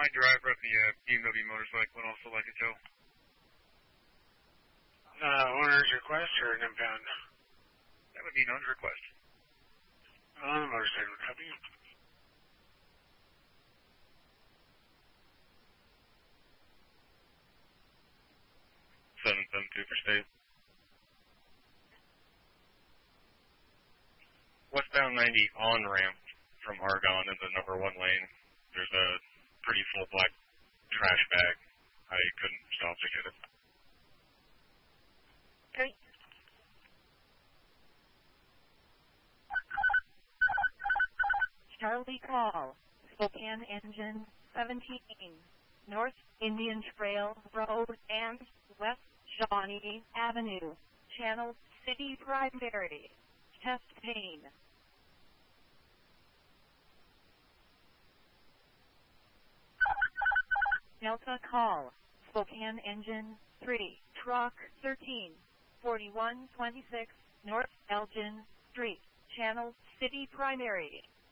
my driver of the BMW motorcycle and also like it, Joe? Owner's request or an impound? That would be an owner's request. Motorcycle copy. 772 for state. Westbound 90 on-ramp from Argonne in the number 1 lane. There's a pretty full black trash bag. I couldn't stop to get it. Okay. Charlie Call, Spokane Engine 17, North Indian Trail Road and West Shawnee Avenue, Channel City Primary, Test Pane. Delta Call, Spokane Engine 3, Truck 13, 4126 North Elgin Street, Channel City Primary,